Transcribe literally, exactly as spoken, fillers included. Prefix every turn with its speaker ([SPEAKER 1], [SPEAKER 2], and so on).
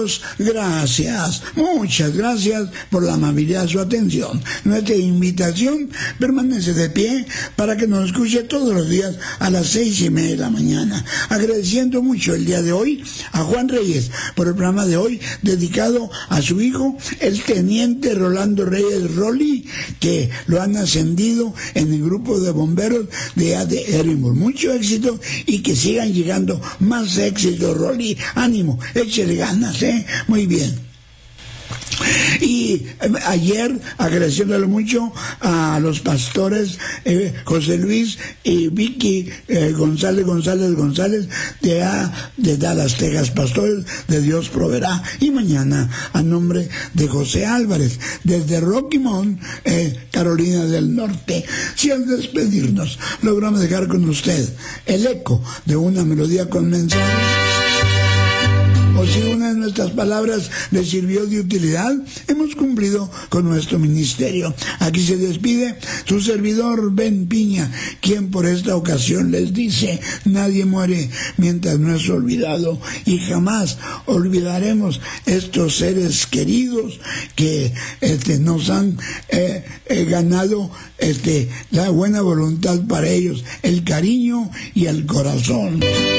[SPEAKER 1] amigos, gracias, muchas gracias por la amabilidad de su atención. Nuestra invitación permanece de pie para que nos escuche todos los días a las seis y media de la mañana. Agradeciendo mucho el día de hoy a Juan Reyes por el programa de hoy dedicado a su hijo, el teniente Rolando Reyes Rolly, que lo han ascendido en el grupo de bomberos de A D Edimburgo. Mucho éxito y que sigan llegando más éxitos, Rolly. Ánimo, échale ganas, ¿eh? Muy bien. Y eh, ayer, agradeciéndole mucho a los pastores eh, José Luis y Vicky eh, González González González de, a, de Dallas, Texas, pastores de Dios proveerá. Y mañana, a nombre de José Álvarez, desde Rocky Mount, eh, Carolina del Norte. Si al despedirnos logramos dejar con usted el eco de una melodía con mensaje, o si una de nuestras palabras le sirvió de utilidad, hemos cumplido con nuestro ministerio. Aquí se despide su servidor Ben Piña, quien por esta ocasión les dice: nadie muere mientras no es olvidado, y jamás olvidaremos estos seres queridos que este, nos han eh, eh, ganado este, la buena voluntad para ellos, el cariño y el corazón.